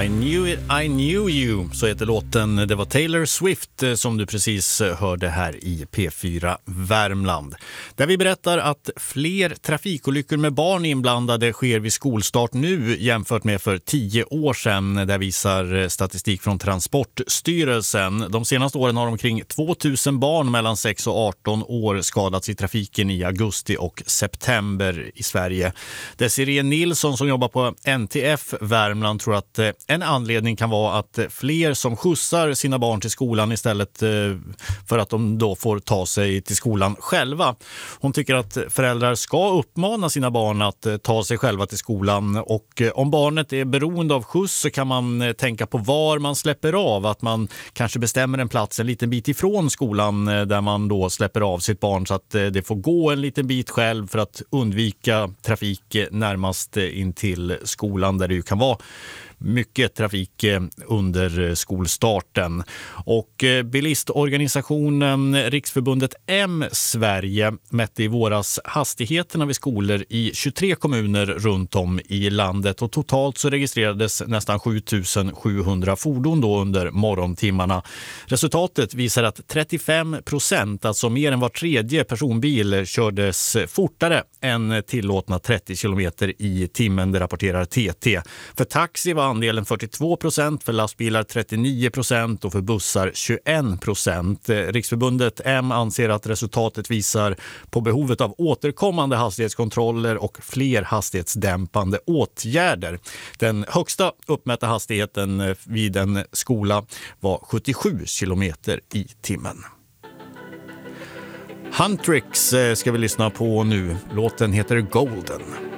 I knew it, I knew you, så heter låten. Det var Taylor Swift som du precis hörde här i P4 Värmland. Där vi berättar att fler trafikolyckor med barn inblandade sker vid skolstart nu jämfört med för 10 år sedan. Det visar statistik från Transportstyrelsen. De senaste åren har omkring 2000 barn mellan 6 och 18 år skadats i trafiken i augusti och september i Sverige. Desiree Nilsson som jobbar på NTF Värmland tror att en anledning kan vara att fler som skjutsar sina barn till skolan istället för att de då får ta sig till skolan själva. Hon tycker att föräldrar ska uppmana sina barn att ta sig själva till skolan, och om barnet är beroende av skjuts så kan man tänka på var man släpper av, att man kanske bestämmer en plats en liten bit ifrån skolan där man då släpper av sitt barn så att det får gå en liten bit själv för att undvika trafik närmast in till skolan där det ju kan vara mycket trafik under skolstarten. Och bilistorganisationen Riksförbundet M Sverige mätte i våras hastigheterna vid skolor i 23 kommuner runt om i landet, och totalt så registrerades nästan 7700 fordon då under morgontimmarna. Resultatet visar att 35%, alltså mer än var tredje personbil, kördes fortare än tillåtna 30 km i timmen, det rapporterar TT. För taxi var andelen 42%, för lastbilar 39% och för bussar 21%. Riksförbundet M anser att resultatet visar på behovet av återkommande hastighetskontroller och fler hastighetsdämpande åtgärder. Den högsta uppmätta hastigheten vid en skola var 77 km i timmen. Huntrix ska vi lyssna på nu. Låten heter Golden.